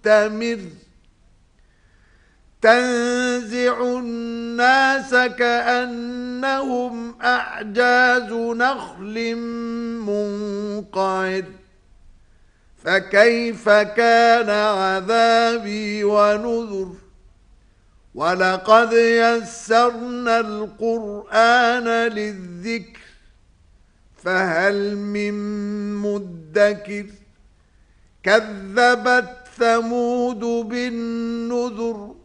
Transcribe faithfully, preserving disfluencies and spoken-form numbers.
مستمر تنزع الناس كأنهم أعجاز نخل منقعر فكيف كان عذابي ونذر ولقد يسرنا القرآن للذكر فهل من مدكر كذبت ثمود بالنذر